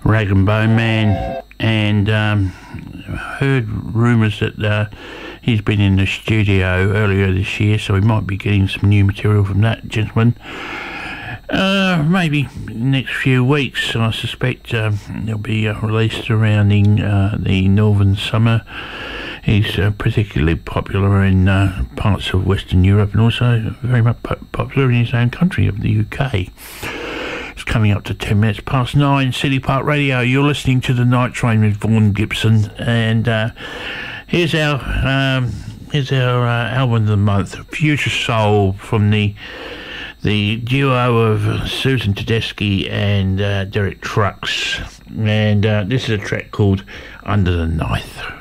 Rag and Bone Man, and heard rumours that he's been in the studio earlier this year, so we might be getting some new material from that gentleman. Maybe next few weeks, I suspect there'll be a release surrounding the Northern Summer. He's particularly popular in parts of Western Europe, and also very much popular in his own country of the UK. It's coming up to 10 minutes past 9, City Park Radio. You're listening to The Night Train with Vaughan Gibson, and here's our album of the month, Future Soul, from the duo of Susan Tedeschi and Derek Trucks, and this is a track called Under the Knife.